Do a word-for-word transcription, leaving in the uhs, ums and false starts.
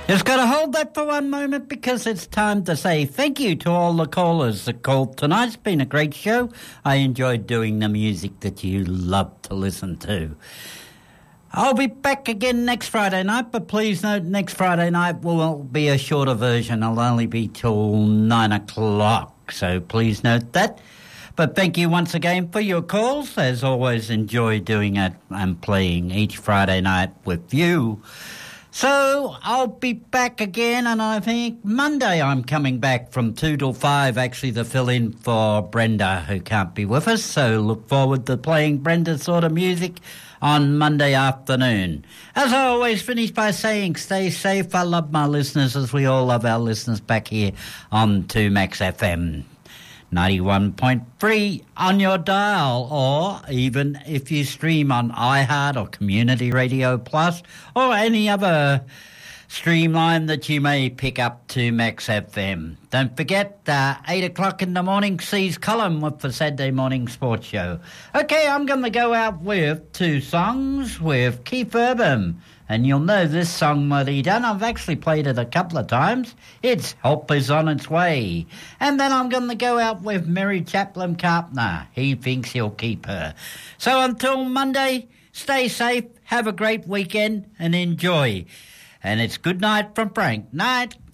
Just got to hold that for one moment because it's time to say thank you to all the callers that called tonight. It's been a great show. I enjoyed doing the music that you love to listen to. I'll be back again next Friday night, but please note next Friday night will be a shorter version. I'll only be till nine o'clock, so please note that. But thank you once again for your calls. As always, enjoy doing it and playing each Friday night with you. So I'll be back again, and I think Monday I'm coming back from two till five, actually, to fill in for Brenda, who can't be with us. So look forward to playing Brenda's sort of music on Monday afternoon. As I always finish by saying, stay safe. I love my listeners, as we all love our listeners back here on two Max F M. ninety-one point three on your dial, or even if you stream on iHeart or Community Radio Plus or any other streamline that you may pick up to Max F M. Don't forget, uh, eight o'clock in the morning sees Colin with the Saturday Morning Sports Show. Okay, I'm going to go out with two songs with Keith Urban. And you'll know this song that he done. I've actually played it a couple of times. It's Help Is On Its Way. And then I'm going to go out with Mary Chaplin Carpenter. He thinks he'll keep her. So until Monday, stay safe, have a great weekend, and enjoy. And it's good night from Frank. Night.